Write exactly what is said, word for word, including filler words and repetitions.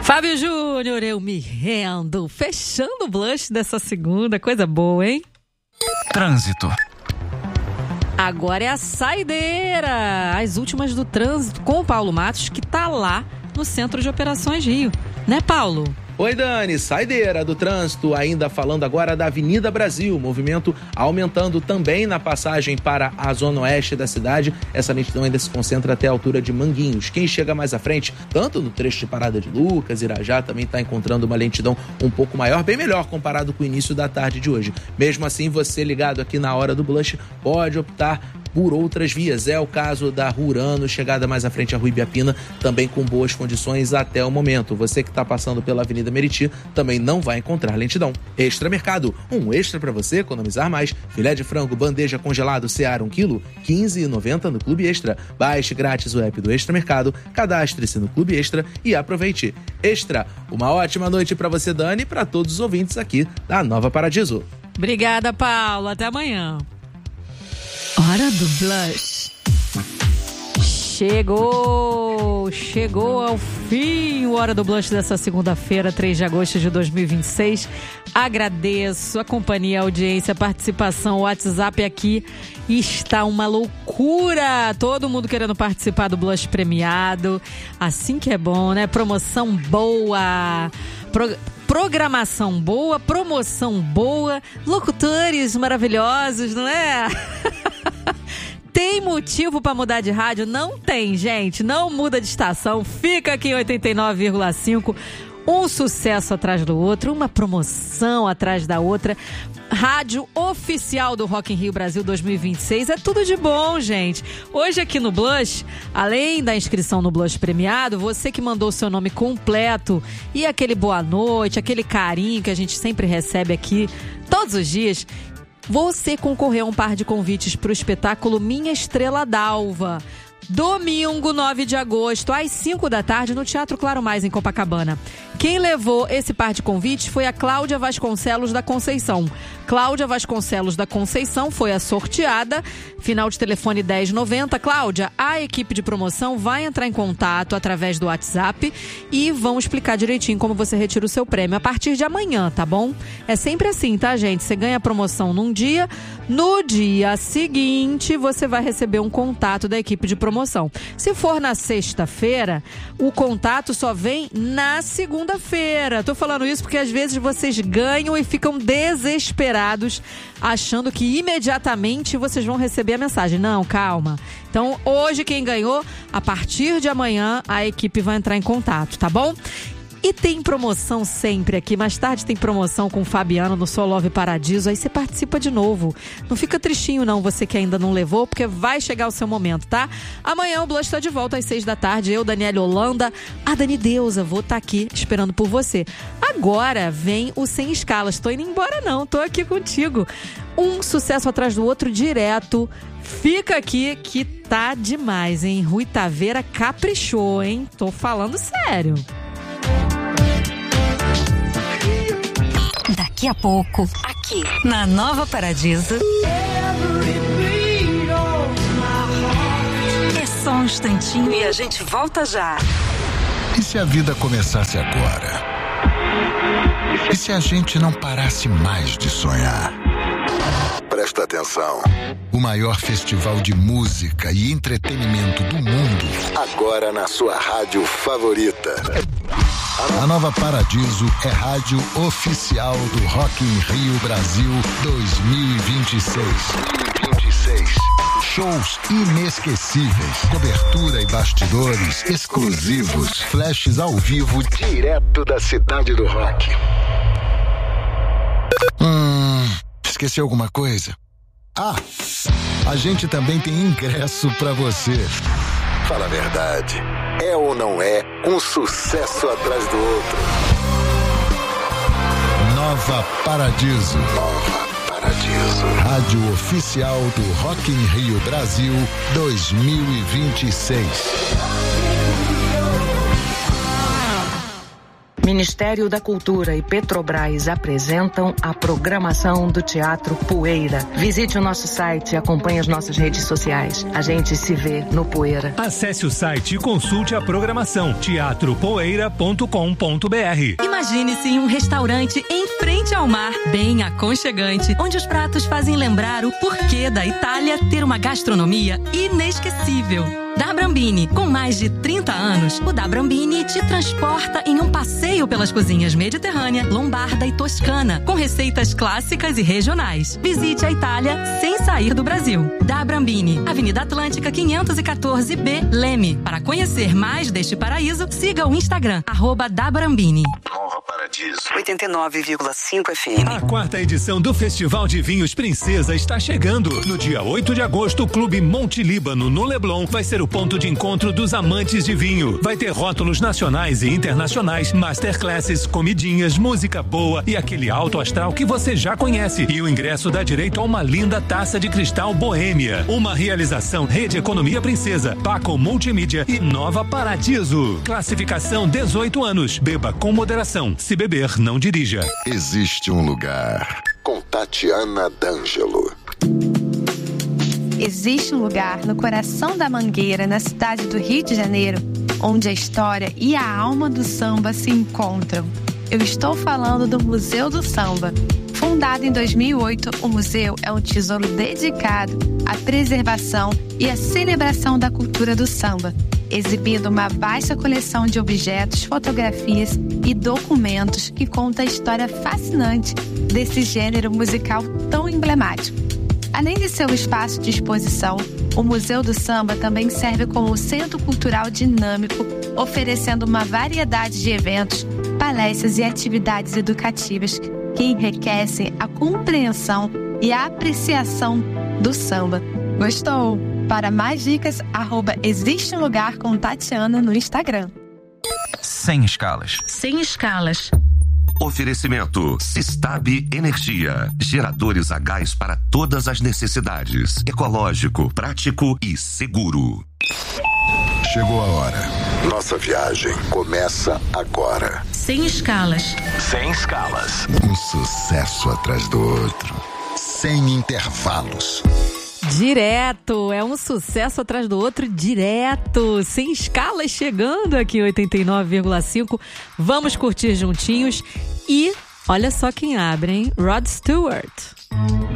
Fábio Júnior, eu me rendo. Fechando o blush dessa segunda, coisa boa, hein? Trânsito. Agora é a saideira, as últimas do trânsito com o Paulo Matos, que tá lá no Centro de Operações Rio. Né, Paulo? Oi, Dani, saideira do trânsito, ainda falando agora da Avenida Brasil, movimento aumentando também na passagem para a zona oeste da cidade. Essa lentidão ainda se concentra até a altura de Manguinhos. Quem chega mais à frente, tanto no trecho de Parada de Lucas, Irajá, também está encontrando uma lentidão um pouco maior, bem melhor comparado com o início da tarde de hoje. Mesmo assim, você ligado aqui na hora do blush pode optar por outras vias. É o caso da Urano, chegada mais à frente à Rua Ibiapina, também com boas condições até o momento. Você que está passando pela Avenida Meriti também não vai encontrar lentidão. Extra Mercado, um extra para você economizar mais. Filé de frango, bandeja congelado Seara um quilo, quinze reais e noventa centavos no Clube Extra. Baixe grátis o app do Extra Mercado, cadastre-se no Clube Extra e aproveite. Extra, uma ótima noite para você, Dani, e para todos os ouvintes aqui da Nova Paradiso. Obrigada, Paulo. Até amanhã. Hora do blush. Chegou, chegou ao fim o Hora do Blush dessa segunda-feira, três de agosto de dois mil e vinte e seis. Agradeço a companhia, a audiência, a participação. O WhatsApp aqui está uma loucura. Todo mundo querendo participar do Blush premiado. Assim que é bom, né? Promoção boa. Pro... Programação boa, promoção boa, locutores maravilhosos, não é? Tem motivo para mudar de rádio? Não tem, gente. Não muda de estação. Fica aqui em oitenta e nove vírgula cinco. Um sucesso atrás do outro, uma promoção atrás da outra. Rádio oficial do Rock in Rio Brasil dois mil e vinte e seis. É tudo de bom, gente. Hoje aqui no Blush, além da inscrição no Blush premiado, você que mandou o seu nome completo e aquele boa noite, aquele carinho que a gente sempre recebe aqui todos os dias, você concorreu a um par de convites para o espetáculo Minha Estrela d'Alva. Domingo, nove de agosto, às cinco da tarde, no Teatro Claro Mais, em Copacabana. Quem levou esse par de convites foi a Cláudia Vasconcelos da Conceição. Cláudia Vasconcelos da Conceição foi a sorteada, final de telefone dez noventa. Cláudia, a equipe de promoção vai entrar em contato através do WhatsApp e vão explicar direitinho como você retira o seu prêmio a partir de amanhã, tá bom? É sempre assim, tá, gente? Você ganha a promoção num dia, no dia seguinte você vai receber um contato da equipe de promoção. Se for na sexta-feira, o contato só vem na segunda-feira. Tô falando isso porque às vezes vocês ganham e ficam desesperados, achando que imediatamente vocês vão receber a mensagem. Não, calma. Então, hoje quem ganhou, a partir de amanhã a equipe vai entrar em contato, tá bom? E tem promoção sempre aqui. Mais tarde tem promoção com o Fabiano no So Love Paradiso. Aí você participa de novo. Não fica tristinho não, você que ainda não levou, porque vai chegar o seu momento, tá? Amanhã o Blush está de volta às seis da tarde. Eu, Daniela Holanda, a Dani Deusa, vou estar tá aqui esperando por você. Agora vem o Sem Escalas. Tô indo embora não, tô aqui contigo. Um sucesso atrás do outro direto. Fica aqui que tá demais, hein? Rui Taveira caprichou, hein? Tô falando sério. Daqui a pouco, aqui na Nova Paradiso. É só um instantinho e a gente volta já. E se a vida começasse agora? E se a gente não parasse mais de sonhar? Presta atenção. O maior festival de música e entretenimento do mundo, agora na sua rádio favorita. A Nova Paradiso é rádio oficial do Rock in Rio Brasil dois mil e vinte e seis. Shows inesquecíveis, cobertura e bastidores exclusivos, flashes ao vivo direto da cidade do rock. Hum, esqueci alguma coisa? Ah, a gente também tem ingresso pra você. Fala a verdade, é ou não é um sucesso atrás do outro? Nova Paradiso. Nova Paradiso. Rádio oficial do Rock in Rio Brasil dois mil e vinte e seis. Ministério da Cultura e Petrobras apresentam a programação do Teatro Poeira. Visite o nosso site e acompanhe as nossas redes sociais. A gente se vê no Poeira. Acesse o site e consulte a programação teatro poeira ponto com ponto b r. Imagine-se em um restaurante em frente ao mar, bem aconchegante, onde os pratos fazem lembrar o porquê da Itália ter uma gastronomia inesquecível. Da Brambini, com mais de trinta anos, o Da Brambini te transporta em um passeio pelas cozinhas mediterrânea, lombarda e toscana, com receitas clássicas e regionais. Visite a Itália sem sair do Brasil. Da Brambini, Avenida Atlântica quinhentos e quatorze B, Leme. Para conhecer mais deste paraíso, siga o Instagram, arroba Da Brambini. Nova Paradiso. oitenta e nove vírgula cinco F M. A quarta edição do Festival de Vinhos Princesa está chegando. No dia oito de agosto, o Clube Monte Líbano, no Leblon, vai ser o ponto de encontro dos amantes de vinho. Vai ter rótulos nacionais e internacionais, masterclasses, comidinhas, música boa e aquele alto astral que você já conhece. E o ingresso dá direito a uma linda taça de cristal boêmia. Uma realização Rede Economia Princesa, Paco Multimídia e Nova Paradiso. Classificação dezoito anos. Beba com moderação. Se beber, não dirija. Existe um lugar com Tatiana D'Angelo. Existe um lugar no coração da Mangueira, na cidade do Rio de Janeiro, onde a história e a alma do samba se encontram. Eu estou falando do Museu do Samba. Fundado em dois mil e oito, o museu é um tesouro dedicado à preservação e à celebração da cultura do samba, exibindo uma vasta coleção de objetos, fotografias e documentos que conta a história fascinante desse gênero musical tão emblemático. Além de ser um espaço de exposição, o Museu do Samba também serve como um centro cultural dinâmico, oferecendo uma variedade de eventos, palestras e atividades educativas que enriquecem a compreensão e a apreciação do samba. Gostou? Para mais dicas, arroba Existe um Lugar com Tatiana no Instagram. Sem escalas. Sem escalas. Oferecimento Sistab Energia, geradores a gás para todas as necessidades, ecológico, prático e seguro. Chegou a hora. Nossa viagem começa agora. Sem escalas. Sem escalas. Um sucesso atrás do outro, sem intervalos. Direto, é um sucesso atrás do outro, direto, sem escalas, chegando aqui em oitenta e nove vírgula cinco. Vamos curtir juntinhos e olha só quem abre, hein? Rod Stewart.